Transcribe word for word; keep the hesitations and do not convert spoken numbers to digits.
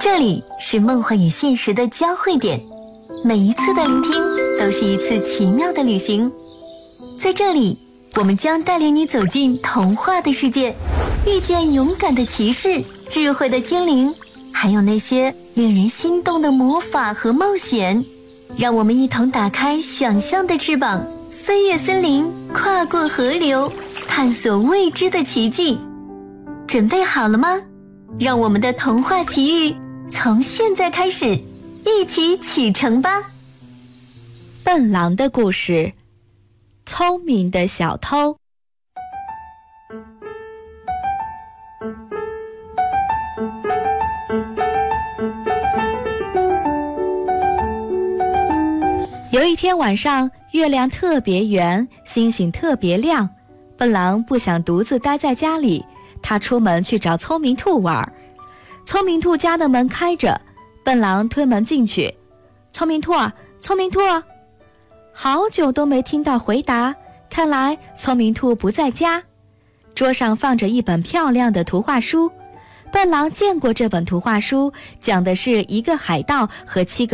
这里是梦幻与现实的交汇点，每一次的聆听都是一次奇妙的旅行。在这里，我们将带领你走进童话的世界，遇见勇敢的骑士、智慧的精灵，还有那些令人心动的魔法和冒险。让我们一同打开想象的翅膀，飞越森林，跨过河流，探索未知的奇迹。准备好了吗？让我们的童话奇遇从现在开始，一起启程吧。 笨狼的故事，聪明的小偷。有一天晚上，月亮特别圆，星星特别亮。笨狼不想独自待在家里，他出门去找聪明兔玩。聪明兔家的门开着，笨狼推门进去。聪明兔啊，聪明兔啊！好久都没听到回答，看来聪明兔不在家。桌上放着一本漂亮的图画书，笨狼见过这本图画书，讲的是一个海盗和七个